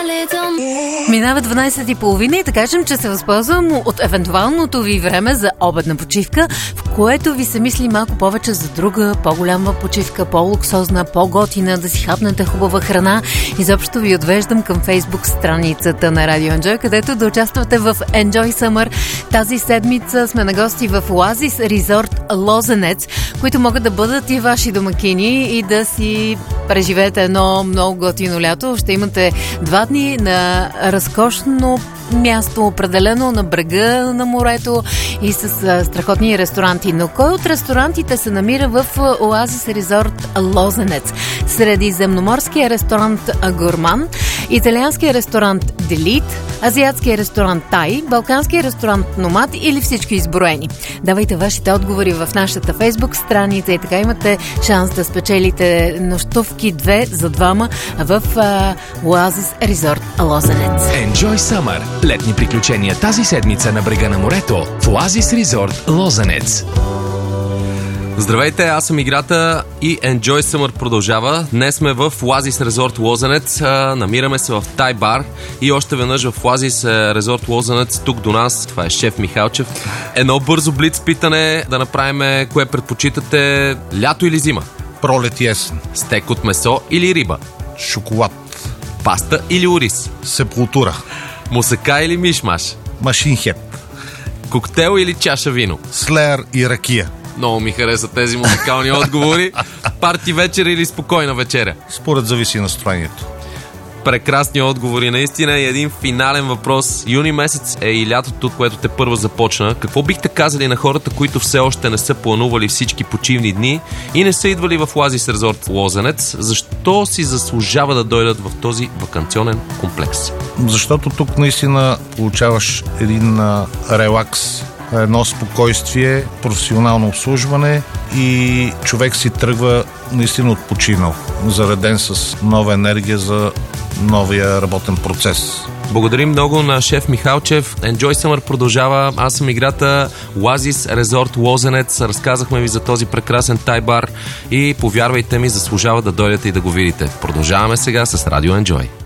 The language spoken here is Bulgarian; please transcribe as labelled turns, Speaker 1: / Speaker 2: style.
Speaker 1: Минава 12:30 и да кажем, че се възползвам от евентуалното ви време за обедна почивка, в което ви се мисли малко повече за друга, по-голяма почивка, по-луксозна, по-готина, да си хапнете хубава храна. Изобщо ви отвеждам към Фейсбук страницата на Radio Enjoy, където да участвате в Enjoy Summer. Тази седмица сме на гости в Оазис Резорт Лозенец, които могат да бъдат и ваши домакини и да си преживеете едно много готино лято. Ще имате 2 дни на разкошно място, определено на брега на морето и с страхотни ресторанти. Но кой от ресторантите се намира в Оазис Резорт Лозенец? Средиземноморския ресторант Гурман, италианския ресторант Делит, азиатския ресторант Тай, балканския ресторант Номад или всички изброени? Давайте вашите отговори в нашата Фейсбук страница и така имате шанс да спечелите нощувки 2 за 2 в Оазис Резорт Лозенец.
Speaker 2: Enjoy Summer. Летни приключения тази седмица на брега на морето в Оазис Резорт Лозенец.
Speaker 3: Здравейте, аз съм Играта и Enjoy Summer продължава. Днес сме в Оазис Резорт Лозенец. Намираме се в Тай бар и още веднъж в Оазис Резорт Лозенец. Тук до нас, това е шеф Михалчев. Едно бързо блиц питане да направим кое предпочитате, лято или зима?
Speaker 4: Пролет и есен.
Speaker 3: Стек от месо или риба?
Speaker 4: Шоколад.
Speaker 3: Паста или ориз?
Speaker 4: Сепултура.
Speaker 3: Мусака или мишмаш?
Speaker 4: Машинхед.
Speaker 3: Коктейл или чаша вино?
Speaker 4: Слеер и ракия.
Speaker 3: Много ми хареса тези музикални отговори. Парти вечер или спокойна вечеря?
Speaker 4: Според зависи настроението.
Speaker 3: Прекрасни отговори, наистина. И един финален въпрос. Юни месец е и лятото, което те първо започна. Какво бихте казали на хората, които все още не са планували всички почивни дни и не са идвали в Оазис Резорт Лозенец? Защо си заслужава да дойдат в този ваканционен комплекс?
Speaker 4: Защото тук наистина получаваш един релакс, едно спокойствие, професионално обслужване и човек си тръгва наистина отпочинал, зареден с нова енергия за новия работен процес.
Speaker 3: Благодарим много на шеф Михалчев. Enjoy Summer продължава. Аз съм Играта. Оазис Резорт Лозенец. Разказахме ви за този прекрасен тай бар и повярвайте ми, заслужава да дойдете и да го видите. Продължаваме сега с Radio Enjoy.